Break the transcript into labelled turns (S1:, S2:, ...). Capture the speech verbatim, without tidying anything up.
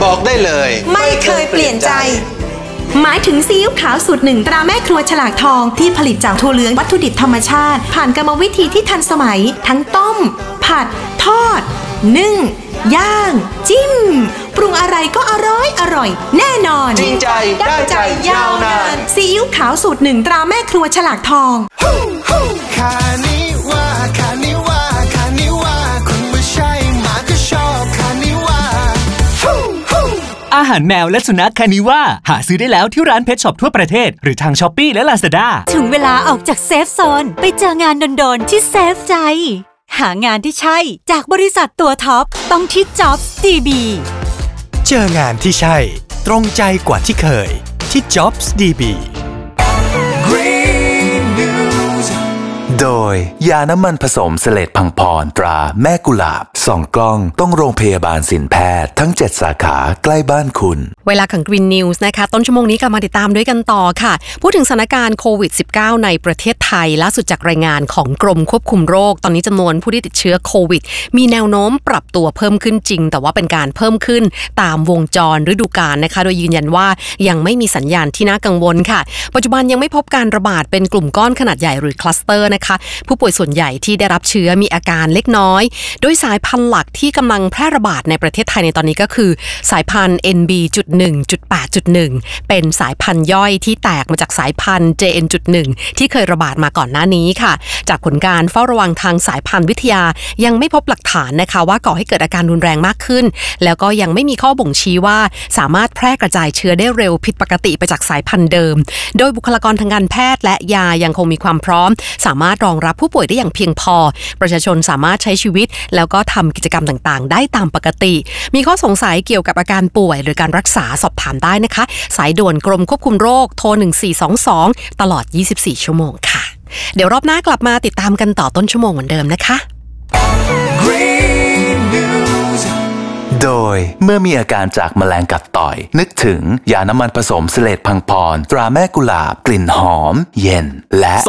S1: บอกได้เลย
S2: ไม่เคยเปลี่ยนใจ
S3: หมายถึงซีอิ๊วขาวสูตรหนึ่งตราแม่ครัวฉลากทองที่ผลิตจากถั่วเหลืองวัตถุดิบธรรมชาติผ่านกรรมวิธีที่ทันสมัยทั้งต้มผัดทอดนึ่งย่างจิ้มปรุงอะไรก็อร่อยอร่อยแน่นอน
S1: จริงใจได้ใจยาวนาน
S3: ซีอิ๊วขาวสูตรหนึ่งตราแม่ครัวฉลากทอง
S4: คานิว่าคานิว่าคานิว่าคนไม่ใช่หมาก็ชอบคานิว่า
S5: อาหารแมวและสุนัขคานิว่าหาซื้อได้แล้วที่ร้านเพชช็อปทั่วประเทศหรือทางช้อปปี้และลาซาด้า
S6: ถึงเวลาออกจากเซฟโซนไปเจองานโดนๆที่เซฟใจหางานที่ใช่จากบริษัทตัวท็อปต้องที่ Jobs ดี บี
S7: เจองานที่ใช่ตรงใจกว่าที่เคยที่ Jobs ดี บี
S8: โดยยาน้ำมันผสมเสลดพังพรตราแม่กุหลาบส่องกล้องต้องโรงพยาบาลสินแพทย์ทั้งเจ็ดสาขาใกล้บ้านคุณ
S9: เวลาของ Green News นะคะต้นชั่วโมงนี้กลับมาติดตามด้วยกันต่อค่ะพูดถึงสถานการณ์โควิด สิบเก้า ในประเทศไทยล่าสุดจากรายงานของกรมควบคุมโรคตอนนี้จำนวนผู้ที่ติดเชื้อโควิดมีแนวโน้มปรับตัวเพิ่มขึ้นจริงแต่ว่าเป็นการเพิ่มขึ้นตามวงจรฤดูกาลนะคะโดยยืนยันว่ายังไม่มีสัญญาณที่น่ากังวลค่ะปัจจุบันยังไม่พบการระบาดเป็นกลุ่มก้อนขนาดใหญ่หรือคลัสเตอร์นะคะผู้ป่วยส่วนใหญ่ที่ได้รับเชื้อมีอาการเล็กน้อยโดยสายพันธุ์หลักที่กำลังแพร่ระบาดในประเทศไทยในตอนนี้ก็คือสายพันธุ์ เอ็น บี จุด หนึ่ง จุด แปด จุด หนึ่ง เป็นสายพันธุ์ย่อยที่แตกมาจากสายพันธุ์ เจ เอ็น จุด หนึ่ง ที่เคยระบาดมาก่อนหน้านี้ค่ะจากผลการเฝ้าระวังทางสายพันธุ์วิทยายังไม่พบหลักฐานนะคะว่าก่อให้เกิดอาการรุนแรงมากขึ้นแล้วก็ยังไม่มีข้อบ่งชี้ว่าสามารถแพร่กระจายเชื้อได้เร็วผิดปกติไปจากสายพันธุ์เดิมโดยบุคลากรทางการแพทย์และยายังคงมีความพร้อมสามารถรองรับผู้ป่วยได้อย่างเพียงพอประชาชนสามารถใช้ชีวิตแล้วก็ทำกิจกรรมต่างๆได้ตามปกติมีข้อสงสัยเกี่ยวกับอาการป่วยหรือการรักษาสอบถามได้นะคะสายด่วนกรมควบคุมโรคโทรหนึ่งสี่สองสองตลอดยี่สิบสี่ชั่วโมงค่ะเดี๋ยวรอบหน้ากลับมาติดตามกันต่อต้นชั่วโมงเหมือนเดิมนะคะ
S8: โดยเมื่อมีอาการจากแมลงกัดต่อยนึกถึงยาน้ำมันผสมเสลดพังพรตราแม่กุหลาบกลิ่นหอมเย็นและ